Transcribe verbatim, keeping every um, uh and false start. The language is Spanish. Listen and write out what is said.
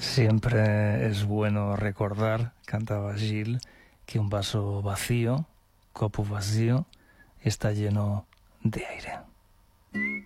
Siempre es bueno recordar, cantaba Gil, que un vaso vacío, copo vacío, está lleno de aire.